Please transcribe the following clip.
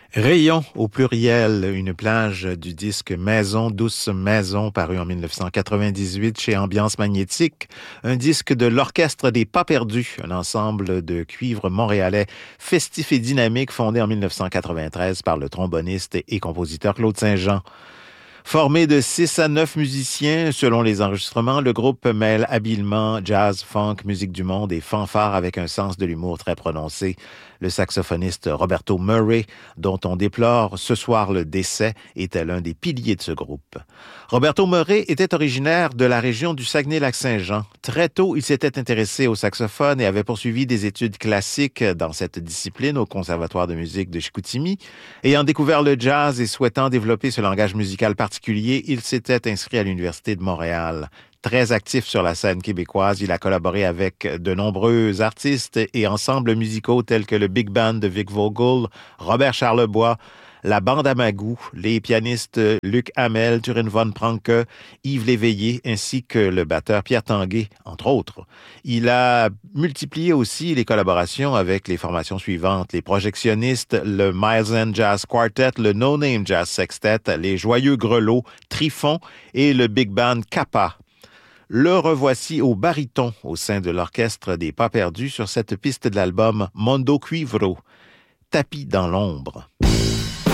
Rayon au pluriel, une plage du disque Maison, douce maison, paru en 1998 chez Ambiance magnétique, un disque de l'Orchestre des Pas perdus, un ensemble de cuivre montréalais festif et dynamique fondé en 1993 par le tromboniste et compositeur Claude Saint-Jean. Formé de 6 à 9 musiciens, selon les enregistrements, le groupe mêle habilement jazz, funk, musique du monde et fanfare avec un sens de l'humour très prononcé. Le saxophoniste Roberto Murray, dont on déplore ce soir le décès, était l'un des piliers de ce groupe. Roberto Murray était originaire de la région du Saguenay-Lac-Saint-Jean. Très tôt, il s'était intéressé au saxophone et avait poursuivi des études classiques dans cette discipline au Conservatoire de musique de Chicoutimi. Ayant découvert le jazz et souhaitant développer ce langage musical particulier, il s'était inscrit à l'Université de Montréal. Très actif sur la scène québécoise, il a collaboré avec de nombreux artistes et ensembles musicaux tels que le Big Band de Vic Vogel, Robert Charlebois, la bande à Magou, les pianistes Luc Hamel, Turin von Pranke, Yves Léveillé, ainsi que le batteur Pierre Tanguay, entre autres. Il a multiplié aussi les collaborations avec les formations suivantes, les projectionnistes, le Miles End Jazz Quartet, le No Name Jazz Sextet, les Joyeux Grelots, Trifon et le Big Band Kappa. Le revoici au baryton au sein de l'Orchestre des Pas perdus sur cette piste de l'album Mondo Cuivro, Tapis dans l'ombre.